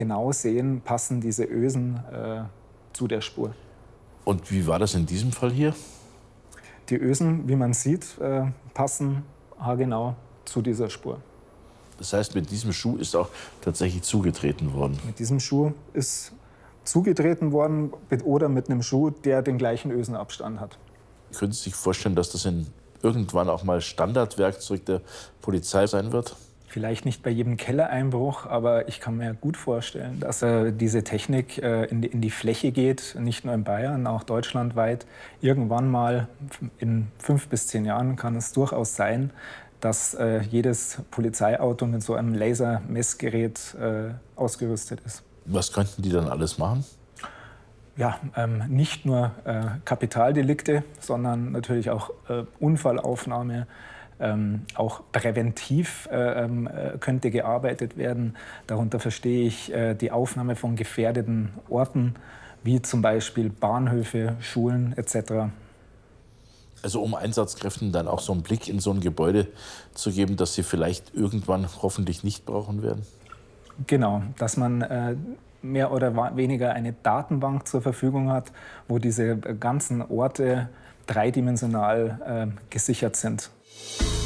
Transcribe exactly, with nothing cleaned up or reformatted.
genau sehen, passen diese Ösen äh, zu der Spur. Und wie war das in diesem Fall hier? Die Ösen, wie man sieht, äh, passen haargenau zu dieser Spur. Das heißt, mit diesem Schuh ist auch tatsächlich zugetreten worden? Mit diesem Schuh ist zugetreten worden mit, oder mit einem Schuh, der den gleichen Ösenabstand hat. Können Sie sich vorstellen, dass das in irgendwann auch mal Standardwerkzeug der Polizei sein wird? Vielleicht nicht bei jedem Kellereinbruch, aber ich kann mir gut vorstellen, dass äh, diese Technik äh, in, die, in die Fläche geht, nicht nur in Bayern, auch deutschlandweit. Irgendwann mal in fünf bis zehn Jahren kann es durchaus sein, dass äh, jedes Polizeiauto mit so einem Lasermessgerät äh, ausgerüstet ist. Was könnten die dann alles machen? Ja, ähm, nicht nur äh, Kapitaldelikte, sondern natürlich auch äh, Unfallaufnahme. Ähm, auch präventiv äh, äh, könnte gearbeitet werden. Darunter verstehe ich äh, die Aufnahme von gefährdeten Orten, wie zum Beispiel Bahnhöfe, Schulen et cetera. Also um Einsatzkräften dann auch so einen Blick in so ein Gebäude zu geben, das sie vielleicht irgendwann hoffentlich nicht brauchen werden? Genau, dass man äh, mehr oder weniger eine Datenbank zur Verfügung hat, wo diese ganzen Orte dreidimensional äh, gesichert sind.